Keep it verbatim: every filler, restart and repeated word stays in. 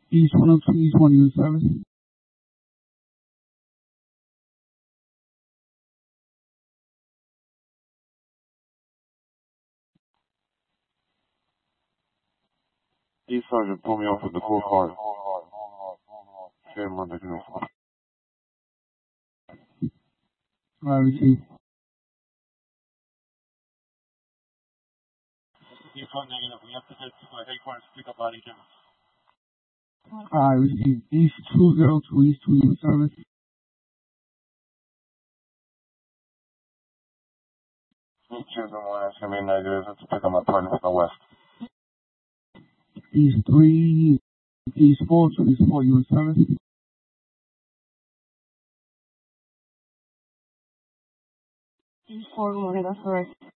East one oh two, East one, you in service? East Sergeant, pull me off with the full card. Share Monday, you know. Alright, receive. East one negative, we have to get to my headquarters to pick up body cameras. Alright, receive. East two oh two, East two, you in service? East two oh one, that's gonna be negative, let's pick up my partner from the west. East three, East four, two, East four, you in service? East four, morning, that's correct.